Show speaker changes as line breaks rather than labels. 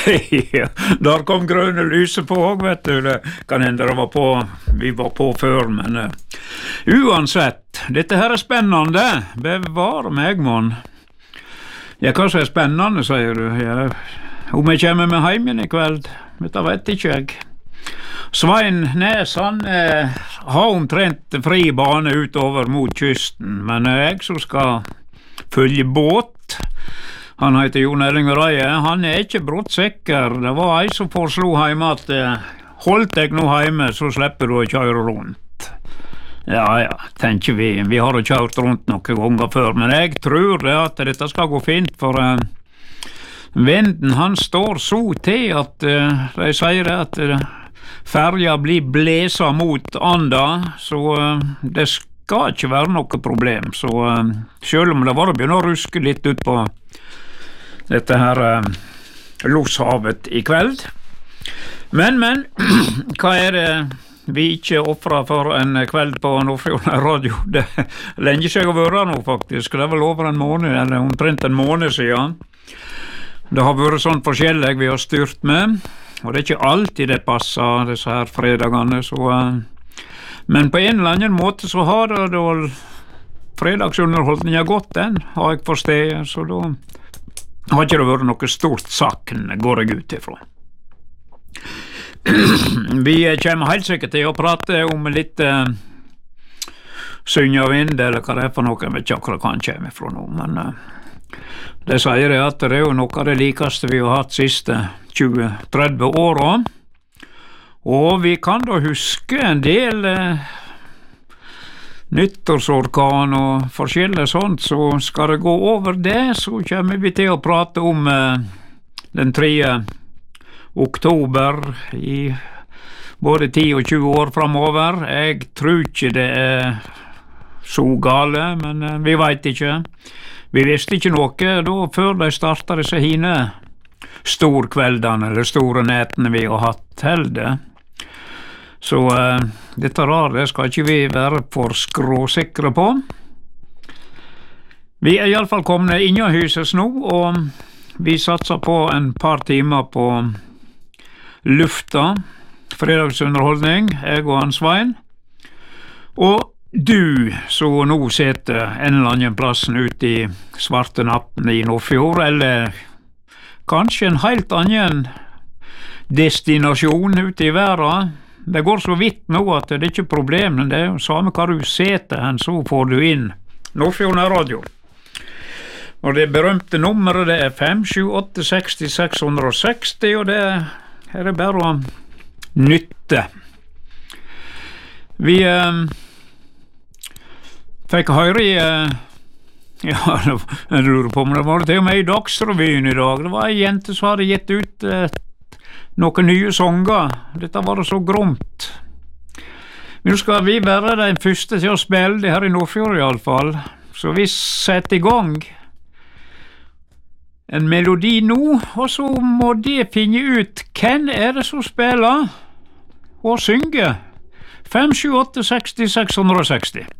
Ja, der kom grønne lyset på også, vet du. Det kan hende det var på, vi var på før, men uansett, dette her er spennende. Bevare meg, mann. Ja, hva som er spennende, sier du? Ja, om jeg kommer med hjem igjen i kveld, dette vet ikke jeg. Svein Næs, han har omtrent fri bane utover mot kysten, men jeg som skal følge båt, han heter Jon Erling Reie, han er ikke brått-sikker. Det var ei som foreslo hjemme at holdt deg nå hjemme, så slipper du å kjøre rundt. Ja, tenker vi. Vi har jo kjørt rundt noen ganger før, men jeg tror det at dette skal gå fint, for vinden han står så til at de sier at ferja blir blæsa mot anda, så det skal ikke være noe problem. Så selv om det var å begynne å ruske litt ut på dette her Loshavet i kveld. Men, hva er det vi ikke offrer for en kveld på Nordfjord Radio? Det er lenge siden jeg har vært nå, faktisk. Det er vel over en måned, eller omtrent en måned siden. Det har vært sånn forskjellig vi har styrt med, og det er ikke alltid det passer, disse her fredagene, så men på en eller annen måte så har det da fredagsunderholdningen gått, den har jeg forstått, så da har ikke det vært noe stort sakn, går jeg ut ifra. Vi kommer helt sikkert til å prate om litt syng og vind, eller hva det er for noe, jeg vet ikke akkurat hva han kommer ifra nå, men det sier jeg at det er jo noe av det likeste vi har hatt siste 20-30 årene, og vi kan da huske en del nyttårsorkan og forskjellig sånt, så skal det gå over det, så kommer vi til å prate om den 3. oktober i både 10 og 20 år fremover. Jeg tror ikke det er så gale, men vi vet ikke. Vi visste ikke noe da før de startet disse hine storkveldene eller store nætene vi har hatt heller. Så dette rare skal ikke vi være for skråsikre på. Vi er i alle fall kommet inn i huset nå, og vi satser på en par timer på lufta, fredagsunderholdning, jeg og han Svein. Og du som nå sitter en eller annen plassen ute i svarte natten i Nordfjord, eller kanskje en helt annen destinasjon ute i verden. Det går så vidt nå at det er ikke problem, men det er jo samme hva du sitter hen, så får du inn Nordfjord Radio. Og det berømte nummeret, det er 57860-660, og det er bare å nytte. Vi fikk høre i jeg lurer på om det var til og med i Dagsrevyen i dag. Det var en jente som hadde gitt ut noen nye sanger. Dette var det så gromt. Men nå skal vi være den første til å spille det her i Nordfjord i alle fall. Så vi setter i gang en melodi nå, og så må de finne ut hvem er det som spiller og synger. 57860-660.